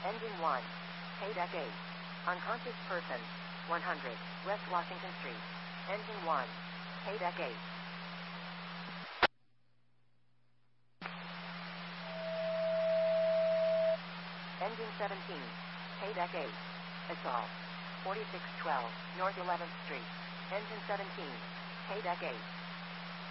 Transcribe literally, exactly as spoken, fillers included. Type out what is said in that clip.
Engine one. Paydeck eight. Unconscious person. one hundred. West Washington Street. Engine one. Paydeck eight. Engine seventeen. Paydeck eight. Assault. forty-six twelve. North eleventh Street. Engine seventeen. Paydeck eight.